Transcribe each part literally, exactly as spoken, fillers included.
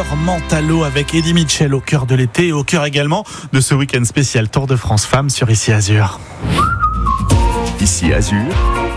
Cœur Mentalo avec Eddie Mitchell au cœur de l'été et au cœur également de ce week-end spécial Tour de France Femmes sur Ici Azur. Ici Azur,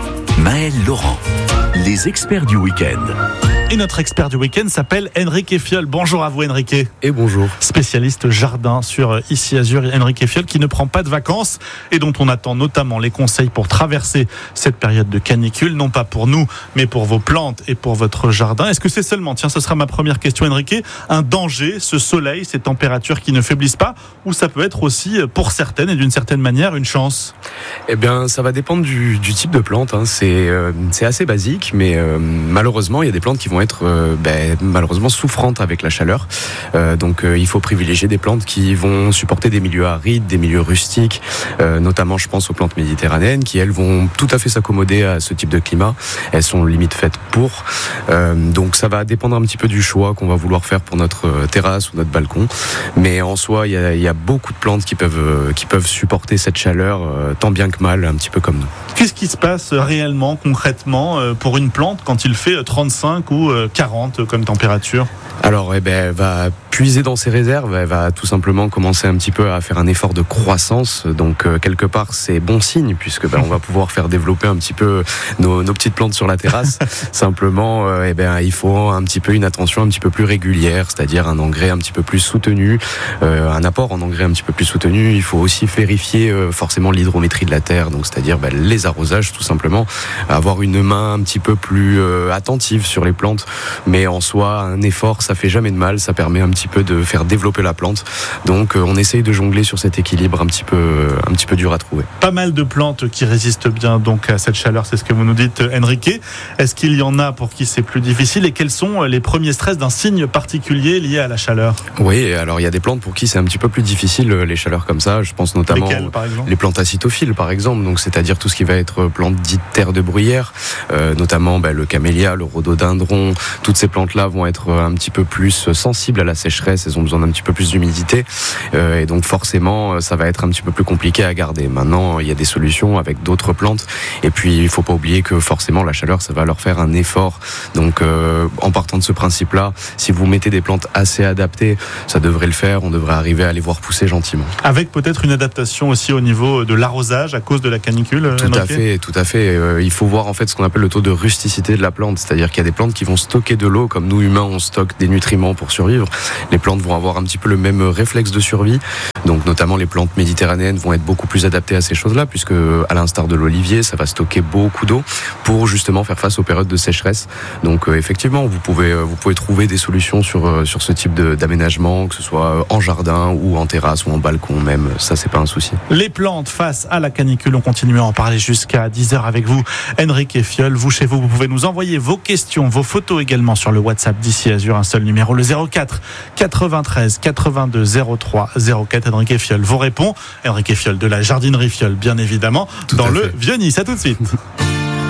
Maël Laurent, les experts du week-end. Et notre expert du week-end s'appelle Enrique Fiol. Bonjour à vous Enrique. Et bonjour. Spécialiste jardin sur Ici Azur, Enrique Fiol qui ne prend pas de vacances et dont on attend notamment les conseils pour traverser cette période de canicule, non pas pour nous, mais pour vos plantes et pour votre jardin. Est-ce que c'est seulement, tiens, ce sera ma première question Enrique, un danger, ce soleil, ces températures qui ne faiblissent pas, ou ça peut être aussi, pour certaines et d'une certaine manière, une chance? Eh bien, ça va dépendre du, du type de plante. Hein. C'est, euh, c'est assez basique, mais euh, malheureusement, il y a des plantes qui vont être euh, ben, malheureusement souffrantes avec la chaleur. Euh, donc, euh, il faut privilégier des plantes qui vont supporter des milieux arides, des milieux rustiques. Euh, notamment, je pense aux plantes méditerranéennes qui, elles, vont tout à fait s'accommoder à ce type de climat. Elles sont limite faites pour. Euh, donc, ça va dépendre un petit peu du choix qu'on va vouloir faire pour notre terrasse ou notre balcon. Mais en soi, il y a, il y a beaucoup de plantes qui peuvent, qui peuvent supporter cette chaleur, euh, tant bien que mal, un petit peu comme nous. Qu'est-ce qui se passe réellement, concrètement, pour une plante quand il fait trente-cinq ou quarante comme température ? Alors, eh ben, elle va puiser dans ses réserves, elle va tout simplement commencer un petit peu à faire un effort de croissance. Donc, euh, quelque part, c'est bon signe puisque ben, on va pouvoir faire développer un petit peu nos, nos petites plantes sur la terrasse. Simplement, euh, eh ben, il faut un petit peu une attention un petit peu plus régulière, c'est-à-dire un engrais un petit peu plus soutenu, euh, un apport en engrais un petit peu plus soutenu. Il faut aussi vérifier euh, forcément l'hydrométrie de la terre, donc c'est-à-dire ben, les arrosages tout simplement, avoir une main un petit peu plus euh, attentive sur les plantes. Mais en soi, un effort, ça fait jamais de mal, ça permet un petit peu de faire développer la plante. Donc euh, on essaye de jongler sur cet équilibre un petit peu, un petit peu dur à trouver. Pas mal de plantes qui résistent bien donc à cette chaleur, c'est ce que vous nous dites Enrique. Est-ce qu'il y en a pour qui c'est plus difficile et quels sont les premiers stress d'un signe particulier lié à la chaleur ? Oui, alors il y a des plantes pour qui c'est un petit peu plus difficile les chaleurs comme ça. Je pense notamment Lesquelles, par exemple ? Les plantes acitophiles par exemple, donc c'est-à-dire tout ce qui va être plantes dites terre de bruyère, euh, notamment bah, le camélia, le rhododendron. Toutes ces plantes-là vont être un petit peu plus sensibles à la sécheresse, elles ont besoin d'un petit peu plus d'humidité euh, et donc forcément ça va être un petit peu plus compliqué à garder. Maintenant il y a des solutions avec d'autres plantes et puis il ne faut pas oublier que forcément la chaleur ça va leur faire un effort. Donc euh, en partant de ce principe-là, si vous mettez des plantes assez adaptées, ça devrait le faire, on devrait arriver à les voir pousser gentiment. Avec peut-être une adaptation aussi au niveau de l'arrosage à cause de la canicule. Tout Enrique ? à fait, tout à fait. Euh, il faut voir en fait ce qu'on appelle le taux de rusticité de la plante, c'est-à-dire qu'il y a des plantes qui vont stocker de l'eau comme nous humains on stocke des nutriments pour survivre. Les plantes vont avoir un petit peu le même réflexe de survie. Donc notamment les plantes méditerranéennes vont être beaucoup plus adaptées à ces choses-là puisque à l'instar de l'olivier, ça va stocker beaucoup d'eau pour justement faire face aux périodes de sécheresse. Donc euh, effectivement, vous pouvez vous pouvez trouver des solutions sur euh, sur ce type de, d'aménagement, que ce soit en jardin ou en terrasse ou en balcon même. Ça c'est pas un souci. Les plantes face à la canicule, on continue à en parler jusqu'à dix heures avec vous, Enrique Fiol. Vous chez vous, vous pouvez nous envoyer vos questions, vos photos également sur le WhatsApp d'Ici Azur, un seul numéro, le zéro quatre quatre-vingt-treize quatre-vingt-deux zéro trois zéro quatre. Enrique Fiol vous répond. Enrique Fiol de la jardinerie Fiol, bien évidemment, Tout dans le fait. Vieux-Nice. À tout de suite.